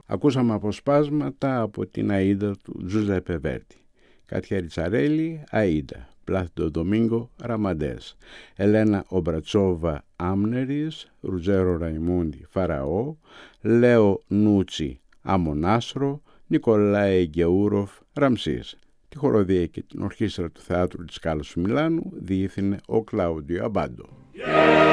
Ακούσαμε αποσπάσματα από την Αΐντα του Τζουζέπε Βέρντι. Κάτια Ριτσαρέλη, Αΐντα. Πλάθιντο Ντομίνγκο, Ραμαντές. Ελένα Ομπρατσόβα, Άμνερης. Ρουτζέρο Ραϊμούντι, Φαραώ. Λέο Νούτσι, Αμονάστρο. Νικολάη Γκεούροφ, Ραμσής. Τη χοροδία και την ορχήστρα του Θεάτρου της Σκάλας του Μιλάνου διεύθυνε ο Κλάουντιο Αμπάντο.